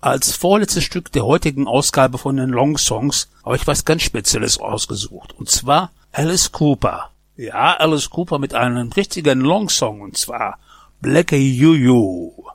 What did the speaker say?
Als vorletztes Stück der heutigen Ausgabe von den Long Songs habe ich was ganz Spezielles ausgesucht. Und zwar Alice Cooper. Ja, Alice Cooper mit einem richtigen Long Song, und zwar Blackie You You.